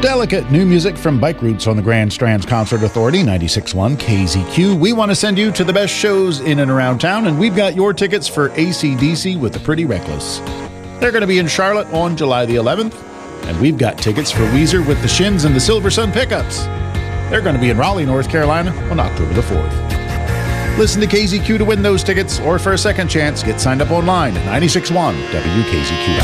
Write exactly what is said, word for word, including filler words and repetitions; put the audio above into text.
Delicate new music from Bike Roots on the Grand Strands Concert Authority, ninety-six point one K Z Q. We want to send you to the best shows in and around town, and we've got your tickets for A C D C with the Pretty Reckless. They're going to be in Charlotte on July the eleventh, and we've got tickets for Weezer with the Shins and the Silver Sun Pickups. They're going to be in Raleigh, North Carolina on October the fourth. Listen to K Z Q to win those tickets, or for a second chance, get signed up online at ninety-six point one W K Z Q.